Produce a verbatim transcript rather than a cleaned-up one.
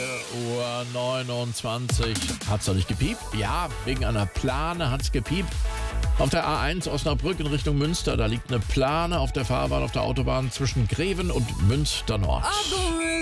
Uhr neunundzwanzig. Hat's doch nicht gepiept? Ja, wegen einer Plane hat's gepiept. Auf der A eins Osnabrück in Richtung Münster, da liegt eine Plane auf der Fahrbahn auf der Autobahn zwischen Greven und Münster Nord.